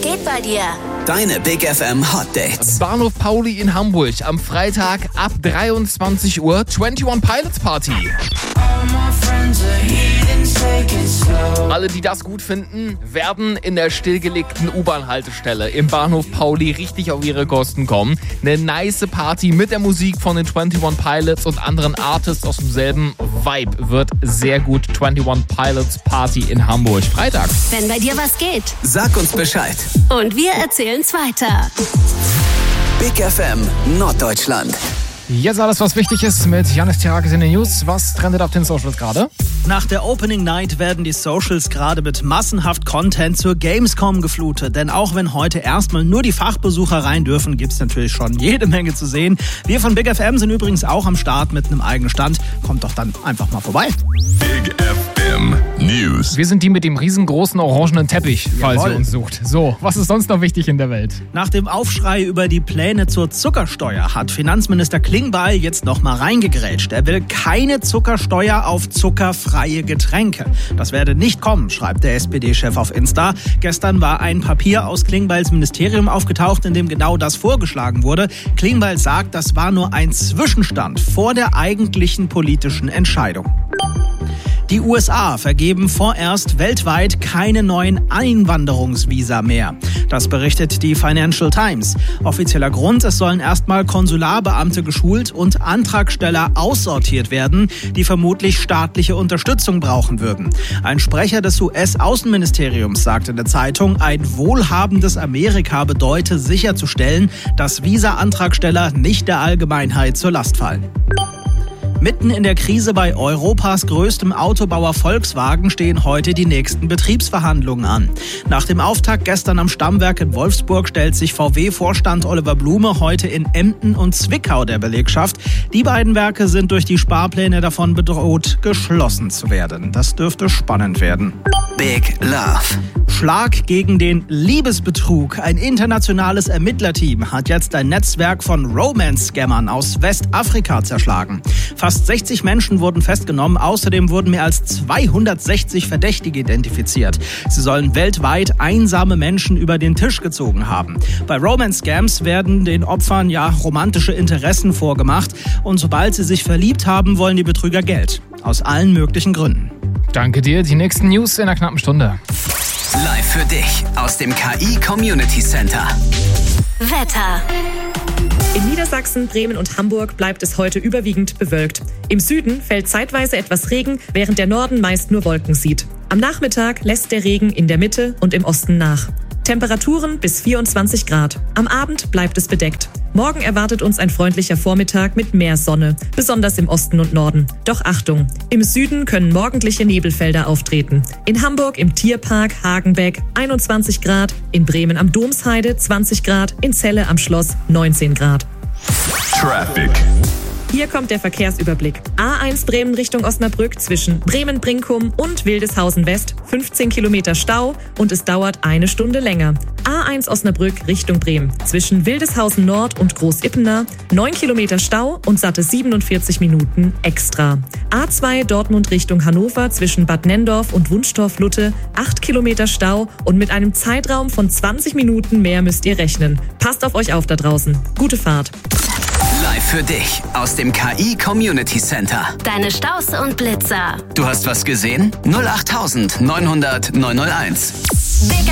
geht bei dir? Deine Big FM Hot Dates. Bahnhof Pauli in Hamburg am Freitag ab 23 Uhr 21 Pilots Party. Alle, die das gut finden, werden in der stillgelegten U-Bahn-Haltestelle im Bahnhof Pauli richtig auf ihre Kosten kommen. Eine nice Party mit der Musik von den 21 Pilots und anderen Artists aus demselben Vibe wird sehr gut. 21 Pilots Party in Hamburg. Freitag. Wenn bei dir was geht. Sag uns Bescheid. Und wir erzählen's weiter. Big FM Norddeutschland. Jetzt alles, was wichtig ist mit Janis Tirakis in den News. Was trendet auf den Socials gerade? Nach der Opening Night werden die Socials gerade mit massenhaft Content zur Gamescom geflutet. Denn auch wenn heute erstmal nur die Fachbesucher rein dürfen, gibt's natürlich schon jede Menge zu sehen. Wir von Big FM sind übrigens auch am Start mit einem eigenen Stand. Kommt doch dann einfach mal vorbei. Big FM News. Wir sind die mit dem riesengroßen orangenen Teppich, falls Jawohl. ihr uns sucht. So, was ist sonst noch wichtig in der Welt? Nach dem Aufschrei über die Pläne zur Zuckersteuer hat Finanzminister Klingbeil jetzt nochmal reingegrätscht. Er will keine Zuckersteuer auf zuckerfreie Getränke. Das werde nicht kommen, schreibt der SPD-Chef auf Insta. Gestern war ein Papier aus Klingbeils Ministerium aufgetaucht, in dem genau das vorgeschlagen wurde. Klingbeil sagt, das war nur ein Zwischenstand vor der eigentlichen politischen Entscheidung. Die USA vergeben vorerst weltweit keine neuen Einwanderungsvisa mehr. Das berichtet die Financial Times. Offizieller Grund, es sollen erstmal Konsularbeamte geschult und Antragsteller aussortiert werden, die vermutlich staatliche Unterstützung brauchen würden. Ein Sprecher des US-Außenministeriums sagte in der Zeitung, ein wohlhabendes Amerika bedeute sicherzustellen, dass Visa-Antragsteller nicht der Allgemeinheit zur Last fallen. Mitten in der Krise bei Europas größtem Autobauer Volkswagen stehen heute die nächsten Betriebsverhandlungen an. Nach dem Auftakt gestern am Stammwerk in Wolfsburg stellt sich VW-Vorstand Oliver Blume heute in Emden und Zwickau der Belegschaft. Die beiden Werke sind durch die Sparpläne davon bedroht, geschlossen zu werden. Das dürfte spannend werden. Big Love. Schlag gegen den Liebesbetrug. Ein internationales Ermittlerteam hat jetzt ein Netzwerk von Romance-Scammern aus Westafrika zerschlagen. Fast 60 Menschen wurden festgenommen. Außerdem wurden mehr als 260 Verdächtige identifiziert. Sie sollen weltweit einsame Menschen über den Tisch gezogen haben. Bei Romance-Scams werden den Opfern romantische Interessen vorgemacht. Und sobald sie sich verliebt haben, wollen die Betrüger Geld. Aus allen möglichen Gründen. Danke dir. Die nächsten News in einer knappen Stunde. Live für dich aus dem KI Community Center. Wetter. In Niedersachsen, Bremen und Hamburg bleibt es heute überwiegend bewölkt. Im Süden fällt zeitweise etwas Regen, während der Norden meist nur Wolken sieht. Am Nachmittag lässt der Regen in der Mitte und im Osten nach. Temperaturen bis 24 Grad. Am Abend bleibt es bedeckt. Morgen erwartet uns ein freundlicher Vormittag mit mehr Sonne, besonders im Osten und Norden. Doch Achtung, im Süden können morgendliche Nebelfelder auftreten. In Hamburg im Tierpark Hagenbeck 21 Grad, in Bremen am Domsheide 20 Grad, in Celle am Schloss 19 Grad. Traffic. Hier kommt der Verkehrsüberblick. A1 Bremen Richtung Osnabrück zwischen Bremen-Brinkum und Wildeshausen West 15 Kilometer Stau und es dauert eine Stunde länger. A1 Osnabrück Richtung Bremen zwischen Wildeshausen Nord und Großippener 9 Kilometer Stau und satte 47 Minuten extra. A2 Dortmund Richtung Hannover zwischen Bad Nenndorf und Wunstorf-Lutte 8 Kilometer Stau und mit einem Zeitraum von 20 Minuten mehr müsst ihr rechnen. Passt auf euch auf da draußen. Gute Fahrt. Live für dich aus dem KI Community Center. Deine Staus und Blitzer. Du hast was gesehen? 08900 901. Big